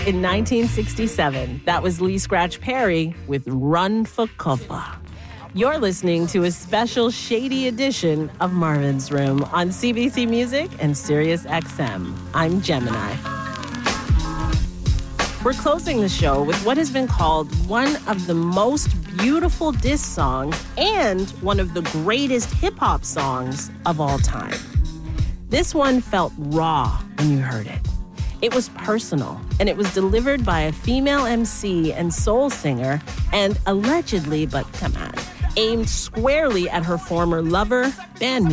in 1967. That was Lee Scratch Perry with Run for Cover. You're listening to a special shady edition of Marvin's Room on CBC Music and Sirius XM. I'm Gemini. We're closing the show with what has been called one of the most beautiful diss songs and one of the greatest hip-hop songs of all time. This one felt raw when you heard it. It was personal, and it was delivered by a female MC and soul singer, and allegedly, but come on, aimed squarely at her former lover, bandmate,